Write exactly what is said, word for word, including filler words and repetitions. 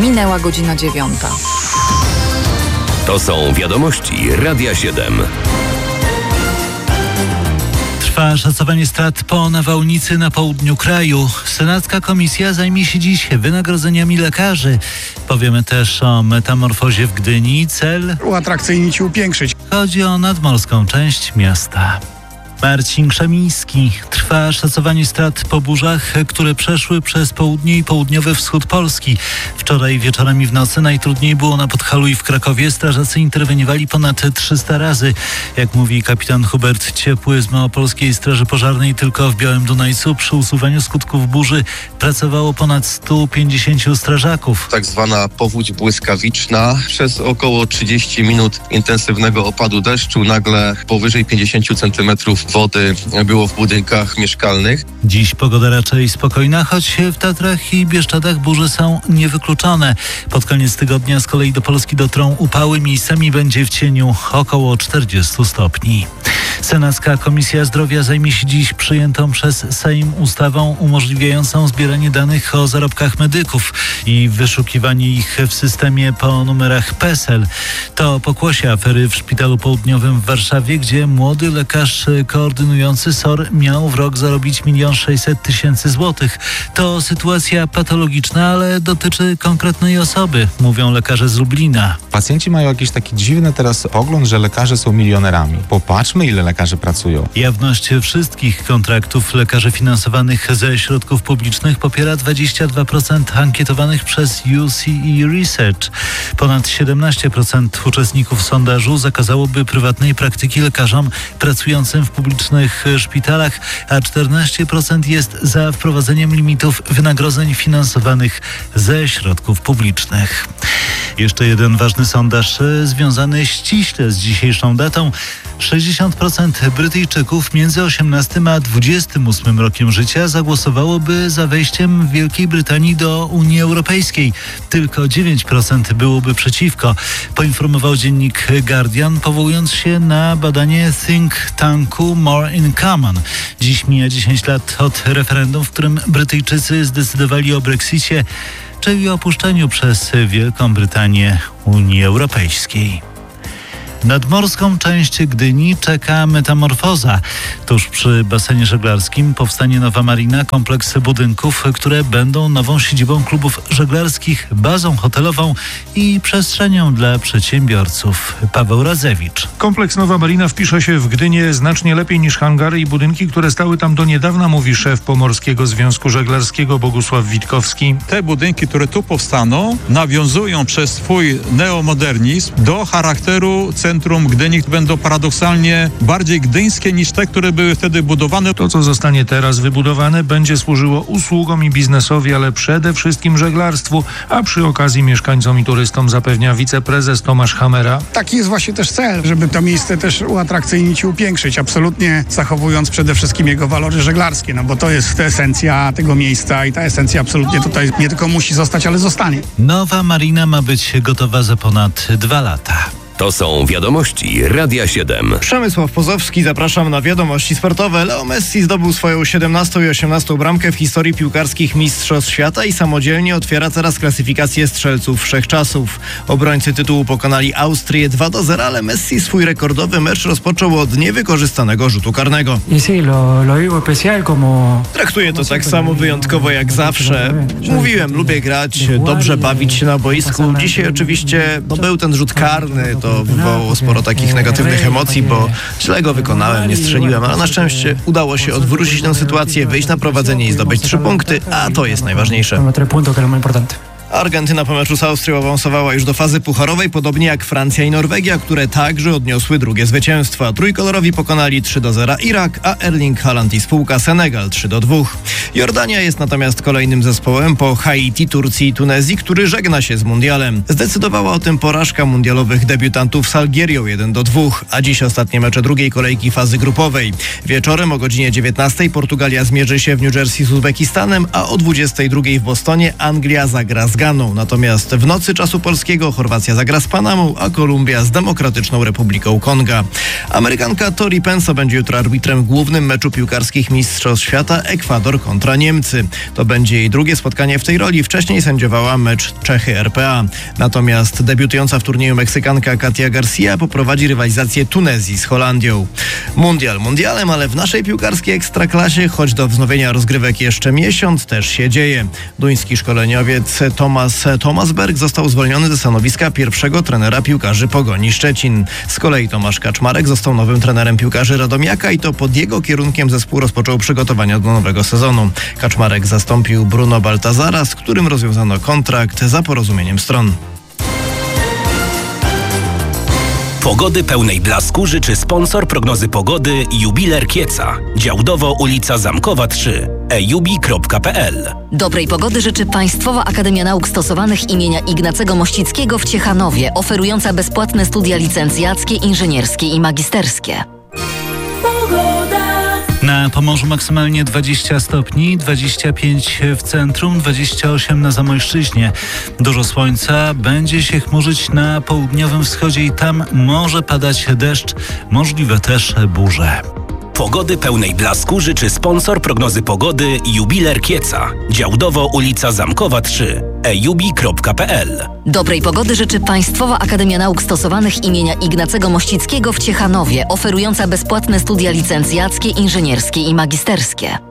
Minęła godzina dziewiąta. To są wiadomości Radia siedem. Trwa szacowanie strat po nawałnicy na południu kraju. Senacka komisja zajmie się dziś wynagrodzeniami lekarzy. Powiemy też o metamorfozie w Gdyni. Cel? Uatrakcyjnić i upiększyć. Chodzi o nadmorską część miasta. Marcin Krzemiński. Trwa szacowanie strat po burzach, które przeszły przez południe i południowy wschód Polski. Wczoraj wieczorem i w nocy najtrudniej było na Podhalu i w Krakowie. Strażacy interweniowali ponad trzysta razy. Jak mówi kapitan Hubert Ciepły z Małopolskiej Straży Pożarnej, tylko w Białym Dunajcu przy usuwaniu skutków burzy pracowało ponad stu pięćdziesięciu strażaków. Tak zwana powódź błyskawiczna. Przez około trzydzieści minut intensywnego opadu deszczu nagle powyżej pięćdziesiąt centymetrów wody było w budynkach mieszkalnych. Dziś pogoda raczej spokojna, choć w Tatrach i Bieszczadach burze są niewykluczone. Pod koniec tygodnia z kolei do Polski dotrą upały, miejscami będzie w cieniu około czterdziestu stopni. Senacka Komisja Zdrowia zajmie się dziś przyjętą przez Sejm ustawą umożliwiającą zbieranie danych o zarobkach medyków i wyszukiwanie ich w systemie po numerach PESEL. To pokłosie afery w Szpitalu Południowym w Warszawie, gdzie młody lekarz koordynujący S O R miał w rok zarobić milion sześćset tysięcy złotych. To sytuacja patologiczna, ale dotyczy konkretnej osoby, mówią lekarze z Lublina. Pacjenci mają jakiś taki dziwny teraz pogląd, że lekarze są milionerami. Popatrzmy, ile lekarzy pracują. Jawność wszystkich kontraktów lekarzy finansowanych ze środków publicznych popiera dwadzieścia dwa procent ankietowanych przez U C E Research. Ponad siedemnaście procent uczestników sondażu zakazałoby prywatnej praktyki lekarzom pracującym w publicznych szpitalach, a czternaście procent jest za wprowadzeniem limitów wynagrodzeń finansowanych ze środków publicznych. Jeszcze jeden ważny sondaż związany ściśle z dzisiejszą datą. sześćdziesiąt procent Brytyjczyków między osiemnastym a dwudziestym ósmym rokiem życia zagłosowałoby za wejściem Wielkiej Brytanii do Unii Europejskiej. Tylko dziewięć procent byłoby przeciwko, poinformował dziennik Guardian, powołując się na badanie think tanku More in Common. Dziś mija dziesięć lat od referendum, w którym Brytyjczycy zdecydowali o Brexicie, czyli opuszczeniu przez Wielką Brytanię Unii Europejskiej. Nadmorską część Gdyni czeka metamorfoza. Tuż przy basenie żeglarskim powstanie nowa marina, kompleks budynków, które będą nową siedzibą klubów żeglarskich, bazą hotelową i przestrzenią dla przedsiębiorców. Paweł Radzewicz. Kompleks Nowa Marina wpisze się w Gdynię znacznie lepiej niż hangary i budynki, które stały tam do niedawna, mówi szef Pomorskiego Związku Żeglarskiego Bogusław Witkowski. Te budynki, które tu powstaną, nawiązują przez swój neomodernizm do charakteru centrum Gdyni, będą paradoksalnie bardziej gdyńskie niż te, które były wtedy budowane. To, co zostanie teraz wybudowane, będzie służyło usługom i biznesowi, ale przede wszystkim żeglarstwu, a przy okazji mieszkańcom i turystom, zapewnia wiceprezes Tomasz Hamera. Taki jest właśnie też cel, żeby to miejsce też uatrakcyjnić i upiększyć, absolutnie zachowując przede wszystkim jego walory żeglarskie, no bo to jest esencja tego miejsca i ta esencja absolutnie tutaj nie tylko musi zostać, ale zostanie. Nowa marina ma być gotowa za ponad dwa lata. To są wiadomości Radia siedem. Przemysław Pozowski, zapraszam na wiadomości sportowe. Leo Messi zdobył swoją siedemnastą i osiemnastą bramkę w historii piłkarskich Mistrzostw Świata i samodzielnie otwiera teraz klasyfikację strzelców wszechczasów. Obrońcy tytułu pokonali Austrię dwa do zera, ale Messi swój rekordowy mecz rozpoczął od niewykorzystanego rzutu karnego. Traktuję to tak samo wyjątkowo jak zawsze. Mówiłem, lubię grać, dobrze bawić się na boisku. Dzisiaj oczywiście no, był ten rzut karny, to wywołało sporo takich negatywnych emocji, bo źle go wykonałem, nie strzeliłem, ale na szczęście udało się odwrócić tę sytuację, wyjść na prowadzenie i zdobyć trzy punkty, a to jest najważniejsze. Argentyna po meczu z Austrią awansowała już do fazy pucharowej, podobnie jak Francja i Norwegia, które także odniosły drugie zwycięstwa. Trójkolorowi pokonali trzy do zera Irak, a Erling Haaland i spółka Senegal trzy do dwóch. Jordania jest natomiast kolejnym zespołem po Haiti, Turcji i Tunezji, który żegna się z mundialem. Zdecydowała o tym porażka mundialowych debiutantów z Algierią jeden do dwóch, a dziś ostatnie mecze drugiej kolejki fazy grupowej. Wieczorem o godzinie dziewiętnastej Portugalia zmierzy się w New Jersey z Uzbekistanem, a o dwudziestej drugiej w Bostonie Anglia zagra z Ganą. Natomiast w nocy czasu polskiego Chorwacja zagra z Panamą, a Kolumbia z Demokratyczną Republiką Konga. Amerykanka Tori Penso będzie jutro arbitrem w głównym meczu piłkarskich Mistrzostw Świata Ekwador kontra Niemcy. To będzie jej drugie spotkanie w tej roli. Wcześniej sędziowała mecz Czechy R P A. Natomiast debiutująca w turnieju Meksykanka Katia Garcia poprowadzi rywalizację Tunezji z Holandią. Mundial mundialem, ale w naszej piłkarskiej ekstraklasie, choć do wznowienia rozgrywek jeszcze miesiąc, też się dzieje. Duński szkoleniowiec Thomas Thomasberg został zwolniony ze stanowiska pierwszego trenera piłkarzy Pogoni Szczecin. Z kolei Tomasz Kaczmarek został nowym trenerem piłkarzy Radomiaka i to pod jego kierunkiem zespół rozpoczął przygotowania do nowego sezonu. Kaczmarek zastąpił Bruno Baltazara, z którym rozwiązano kontrakt za porozumieniem stron. Pogody pełnej blasku życzy sponsor prognozy pogody Jubiler Kieca. Działdowo ulica Zamkowa trzy. e jubi kropka p l. Dobrej pogody życzy Państwowa Akademia Nauk Stosowanych imienia Ignacego Mościckiego w Ciechanowie, oferująca bezpłatne studia licencjackie, inżynierskie i magisterskie. Na Pomorzu maksymalnie dwadzieścia stopni, dwadzieścia pięć w centrum, dwadzieścia osiem na Zamojszczyźnie. Dużo słońca, będzie się chmurzyć na południowym wschodzie i tam może padać deszcz, możliwe też burze. Pogody pełnej blasku życzy sponsor prognozy pogody Jubiler Kieca. Działdowo ulica Zamkowa trzy. e jubi kropka p l. Dobrej pogody życzy Państwowa Akademia Nauk Stosowanych imienia Ignacego Mościckiego w Ciechanowie, oferująca bezpłatne studia licencjackie, inżynierskie i magisterskie.